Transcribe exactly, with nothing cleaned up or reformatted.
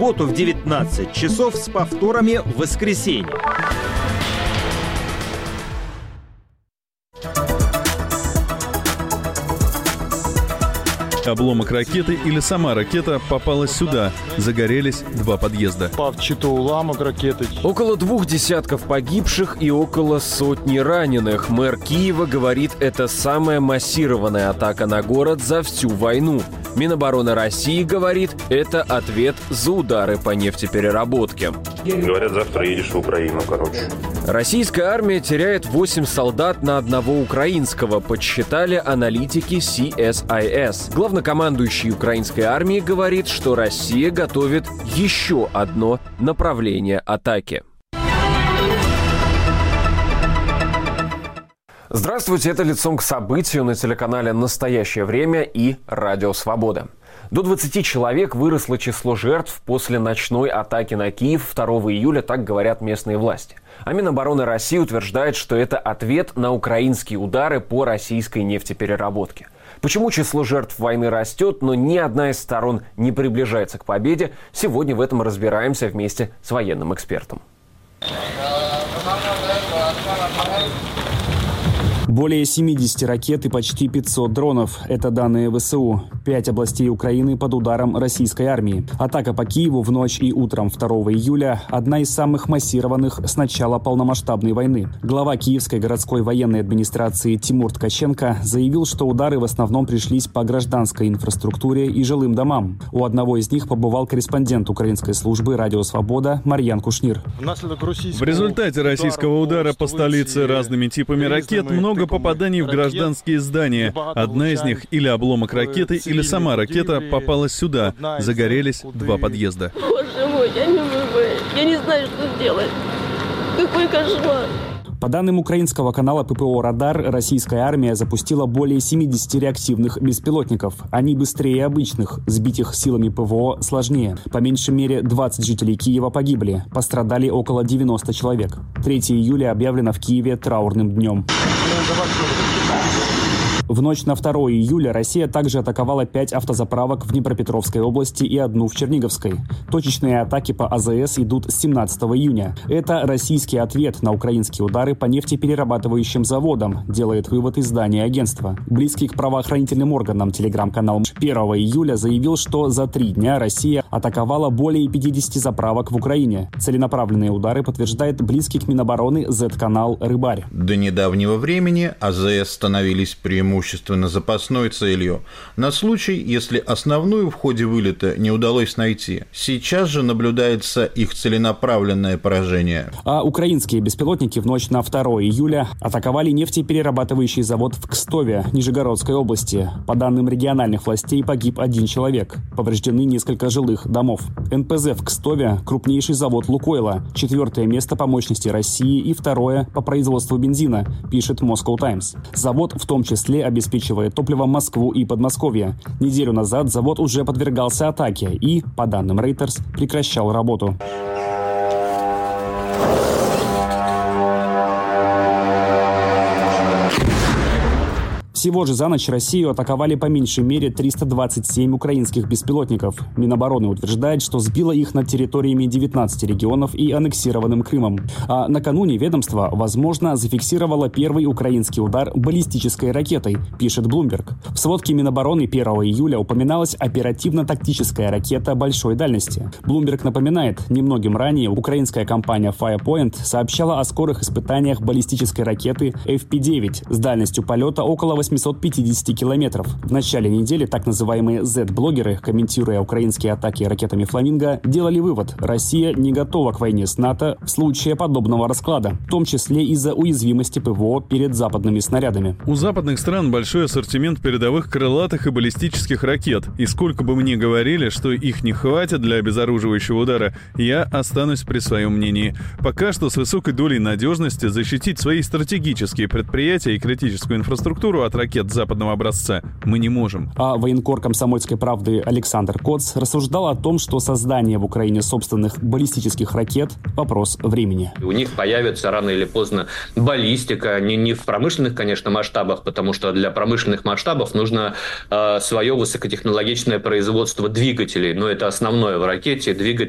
субботу в девятнадцать часов с повторами в воскресенье. Обломок ракеты или сама ракета попала сюда. Загорелись два подъезда. Около двух десятков погибших и около сотни раненых. Мэр Киева говорит, это самая массированная атака на город за всю войну. Минобороны России говорит, это ответ за удары по нефтепереработке. Говорят, завтра едешь в Украину, короче. Российская армия теряет восемь солдат на одного украинского, подсчитали аналитики си эс ай эс. Главнокомандующий украинской армии говорит, что Россия готовит еще одно направление атаки. Здравствуйте, это «Лицом к событию» на телеканале «Настоящее время» и «Радио Свобода». До двадцати человек выросло число жертв после ночной атаки на Киев второго июля, так говорят местные власти. А Минобороны России утверждает, что это ответ на украинские удары по российской нефтепереработке. Почему число жертв войны растет, но ни одна из сторон не приближается к победе, сегодня в этом разбираемся вместе с военным экспертом. Более семидесяти ракет и почти пятьсот дронов. Это данные вэ эс у. Пять областей Украины под ударом российской армии. Атака по Киеву в ночь и утром второго июля – одна из самых массированных с начала полномасштабной войны. Глава Киевской городской военной администрации Тимур Ткаченко заявил, что удары в основном пришлись по гражданской инфраструктуре и жилым домам. У одного из них побывал корреспондент украинской службы «Радио Свобода» Марьян Кушнир. В результате российского удара по столице разными типами ракет много попаданий в гражданские здания. Одна из них или обломок ракеты, или сама ракета попалась сюда. Загорелись два подъезда. Боже мой, я не могу. Я не знаю, что делать. Какой кошмар. По данным украинского канала пэ пэ о «Радар», российская армия запустила более семидесяти реактивных беспилотников. Они быстрее обычных. Сбить их силами пэ вэ о сложнее. По меньшей мере двадцать жителей Киева погибли. Пострадали около девяноста человек. третьего июля объявлено в Киеве траурным днем. В ночь на второго июля Россия также атаковала пять автозаправок в Днепропетровской области и одну в Черниговской. Точечные атаки по а зэ эс идут с семнадцатого июня. Это российский ответ на украинские удары по нефтеперерабатывающим заводам, делает вывод издание агентства. Близкий к правоохранительным органам телеграм-канал первого июля заявил, что за три дня Россия атаковала более пятидесяти заправок в Украине. Целенаправленные удары подтверждает близкий к Минобороны зет-канал «Рыбарь». До недавнего времени а зэ эс становились преимущественно запасной целью на случай, если основную в ходе вылета не удалось найти. Сейчас же наблюдается их целенаправленное поражение. А украинские беспилотники в ночь на второго июля атаковали нефтеперерабатывающий завод в Кстове, Нижегородской области. По данным региональных властей, погиб один человек. Повреждены несколько жилых домов. эн пэ зэ в Кстове – крупнейший завод «Лукойла», четвертое место по мощности России и второе по производству бензина, пишет Moscow Times. Завод в том числе обеспечивает топливом Москву и Подмосковье. Неделю назад завод уже подвергался атаке и, по данным Reuters, прекращал работу. Всего же за ночь Россию атаковали по меньшей мере триста двадцать семь украинских беспилотников. Минобороны утверждает, что сбило их над территориями девятнадцати регионов и аннексированным Крымом. А накануне ведомство, возможно, зафиксировало первый украинский удар баллистической ракетой, пишет Bloomberg. В сводке Минобороны первого июля упоминалась оперативно-тактическая ракета большой дальности. Bloomberg напоминает, немногим ранее украинская компания Firepoint сообщала о скорых испытаниях баллистической ракеты эф пи девять с дальностью полета около восьмисот пятидесяти километров. В начале недели так называемые зет-блогеры, комментируя украинские атаки ракетами «Фламинго», делали вывод: Россия не готова к войне с НАТО в случае подобного расклада, в том числе из-за уязвимости пэ вэ о перед западными снарядами. У западных стран большой ассортимент передовых крылатых и баллистических ракет. И сколько бы мне говорили, что их не хватит для обезоруживающего удара, я останусь при своем мнении. Пока что с высокой долей надежности защитить свои стратегические предприятия и критическую инфраструктуру от ракет западного образца мы не можем. А военкор «Комсомольской правды» Александр Коц рассуждал о том, что создание в Украине собственных баллистических ракет – вопрос времени. У них появится рано или поздно баллистика, не, не в промышленных, конечно, масштабах, потому что для промышленных масштабов нужно э, свое высокотехнологичное производство двигателей, но это основное в ракете, двигатель